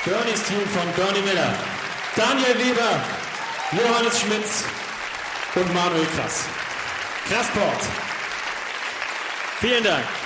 Bernies Team von Bernie Miller, Daniel Weber, Johannes Schmitz und Manuel Krass. Krassport. Vielen Dank.